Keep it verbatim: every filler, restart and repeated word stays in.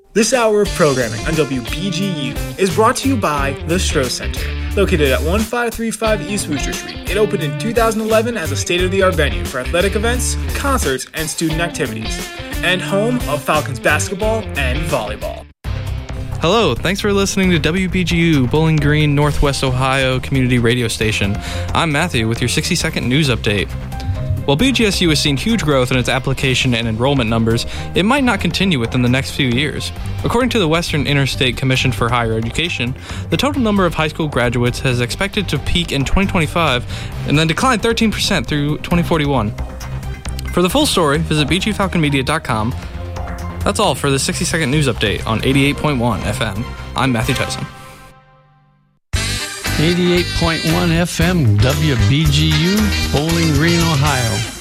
This hour of programming on W B G U is brought to you by the Stroh Center, located at fifteen thirty-five East Wooster Street. It opened in two thousand eleven as a state-of-the-art venue for athletic events, concerts, and student activities, and home of Falcons basketball and volleyball. Hello, thanks for listening to W B G U, Bowling Green, Northwest Ohio Community Radio Station. I'm Matthew with your sixty-second news update. While B G S U has seen huge growth in its application and enrollment numbers, it might not continue within the next few years. According to the Western Interstate Commission for Higher Education, the total number of high school graduates has expected to peak in twenty twenty-five and then decline thirteen percent through twenty forty-one. For the full story, visit b g falcon media dot com. That's all for the sixty-second news update on eighty-eight point one F M. I'm Matthew Tyson. eighty-eight point one F M, W B G U, Bowling Green, Ohio.